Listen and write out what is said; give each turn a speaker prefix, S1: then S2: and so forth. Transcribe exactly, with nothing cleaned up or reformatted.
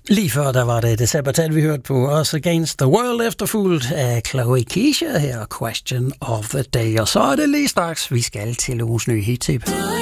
S1: Lige før der var det det Sabbatal, vi hørte på Us Against the World, efterfulgt af Chloe Keisha her, Question of the Day. Og så er det lige straks, vi skal til ugens nye hit-tip.